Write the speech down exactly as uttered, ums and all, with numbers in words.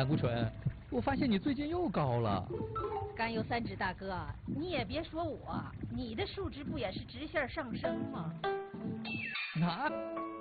胆固醇，我发现你最近又高了。 甘油三酯大哥，你也别说我，你的数值不也是直线上升吗？ 那